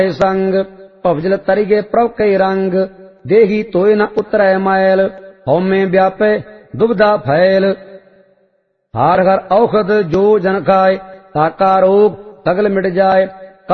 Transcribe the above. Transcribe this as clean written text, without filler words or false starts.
संग भवजल तरिगे प्रभ के रंग देही तोय न उतरै मैल हौमे व्यापै दुबदा फैल हार हर औषध जो जन खाए ताका रोग सगल मिट जाए